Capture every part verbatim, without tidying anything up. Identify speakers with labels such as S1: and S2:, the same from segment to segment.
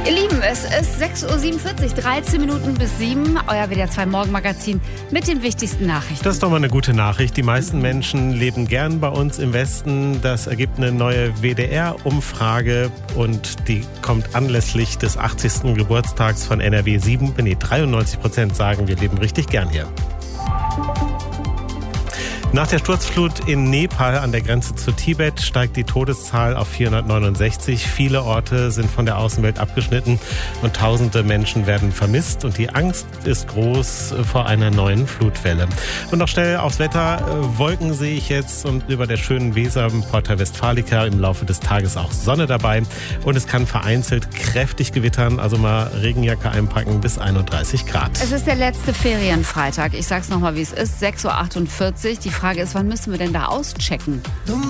S1: Ihr Lieben, es ist sechs Uhr siebenundvierzig, dreizehn Minuten bis sieben. Euer W D R zwei Morgenmagazin mit den wichtigsten Nachrichten.
S2: Das ist doch mal eine gute Nachricht. Die meisten Menschen leben gern bei uns im Westen. Das ergibt eine neue W D R-Umfrage und die kommt anlässlich des achtzigsten Geburtstags von N R W sieben. Nee, dreiundneunzig Prozent sagen, wir leben richtig gern hier. Nach der Sturzflut in Nepal an der Grenze zu Tibet steigt die Todeszahl auf vierhundertneunundsechzig. Viele Orte sind von der Außenwelt abgeschnitten und tausende Menschen werden vermisst. Und die Angst ist groß vor einer neuen Flutwelle. Und noch schnell aufs Wetter. Wolken sehe ich jetzt und über der schönen Weser Porta Westfalica im Laufe des Tages auch Sonne dabei. Und es kann vereinzelt kräftig gewittern, also mal Regenjacke einpacken bis einunddreißig Grad.
S1: Es ist der letzte Ferienfreitag. Ich sag's nochmal, wie es ist. sechs Uhr achtundvierzig. Die Frage ist, wann müssen wir denn da auschecken?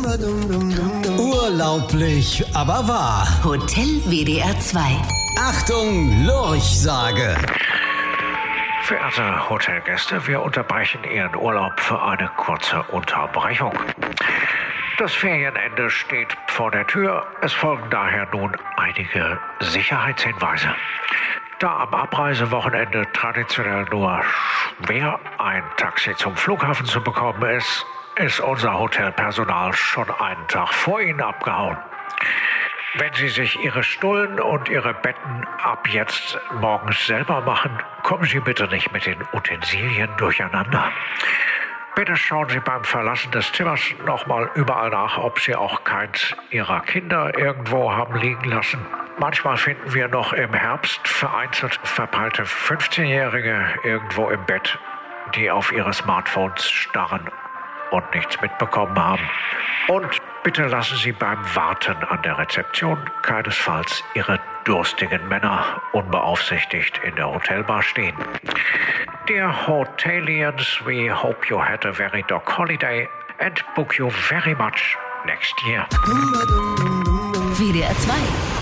S3: Urlaublich, aber wahr.
S4: Hotel W D R zwei.
S3: Achtung, Lurchsage.
S5: Verehrte Hotelgäste, wir unterbrechen Ihren Urlaub für eine kurze Unterbrechung. Das Ferienende steht vor der Tür. Es folgen daher nun einige Sicherheitshinweise. Da am Abreisewochenende traditionell nur schwer ein Taxi zum Flughafen zu bekommen ist, ist unser Hotelpersonal schon einen Tag vor Ihnen abgehauen. Wenn Sie sich Ihre Stullen und Ihre Betten ab jetzt morgens selber machen, kommen Sie bitte nicht mit den Utensilien durcheinander. Bitte schauen Sie beim Verlassen des Zimmers nochmal überall nach, ob Sie auch keins Ihrer Kinder irgendwo haben liegen lassen. Manchmal finden wir noch im Herbst vereinzelt verpeilte fünfzehnjährige irgendwo im Bett, die auf ihre Smartphones starren und nichts mitbekommen haben. Und bitte lassen Sie beim Warten an der Rezeption keinesfalls Ihre durstigen Männer unbeaufsichtigt in der Hotelbar stehen. Dear Hotelians, we hope you had a very dog holiday and book you very much next year.
S4: W D R zwei.